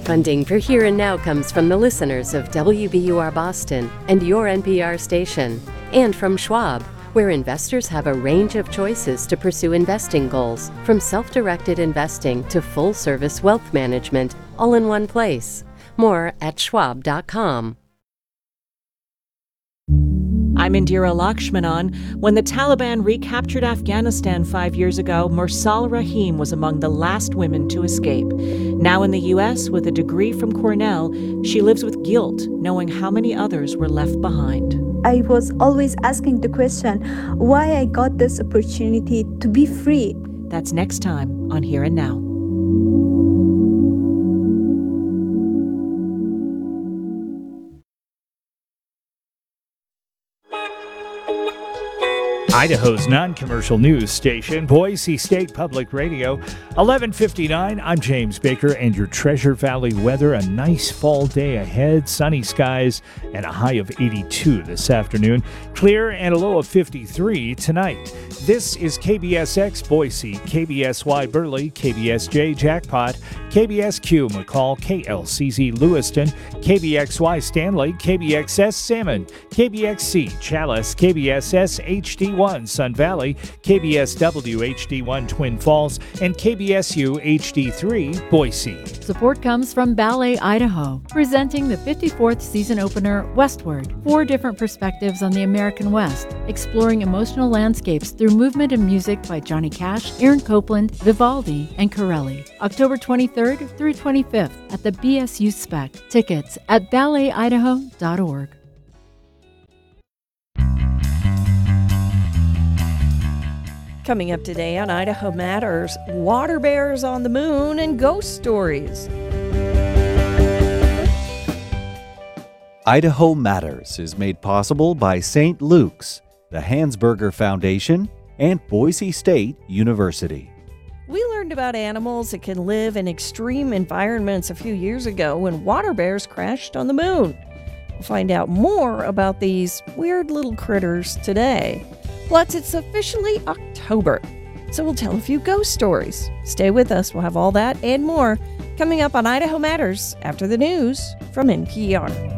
Funding for Here and Now comes from the listeners of WBUR Boston and your NPR station, and from Schwab, where investors have a range of choices to pursue investing goals, from self-directed investing to full-service wealth management, all in one place. More at schwab.com. I'm Indira Lakshmanan. When the Taliban recaptured Afghanistan 5 years ago, Mursal Rahim was among the last women to escape. Now in the U.S., with a degree from Cornell, she lives with guilt, knowing how many others were left behind. I was always asking the question, why I got this opportunity to be free. That's next time on Here and Now. Idaho's non-commercial news station, Boise State Public Radio, 11:59. I'm James Baker, and your Treasure Valley weather. A nice fall day ahead, sunny skies, and a high of 82 this afternoon. Clear and a low of 53 tonight. This is KBSX Boise, KBSY Burley, KBSJ Jackpot, KBSQ McCall, KLCZ Lewiston, KBXY Stanley, KBXS Salmon, KBXC Chalice, KBSS HD1 Sun Valley, KBSW HD1 Twin Falls, and KBSU HD3 Boise. Support comes from Ballet Idaho, presenting the 54th season opener Westward, 4 different perspectives on the American West, exploring emotional landscapes through movement and music by Johnny Cash, Aaron Copland, Vivaldi, and Corelli. October 23rd through 25th at the BSU Spec. Tickets at balletidaho.org. Coming up today on Idaho Matters, water bears on the moon and ghost stories. Idaho Matters is made possible by St. Luke's, the Hansberger Foundation, and Boise State University. We learned about animals that can live in extreme environments a few years ago when water bears crashed on the moon. We'll find out more about these weird little critters today. Plus, it's officially October, so we'll tell a few ghost stories. Stay with us. We'll have all that and more coming up on Idaho Matters after the news from NPR.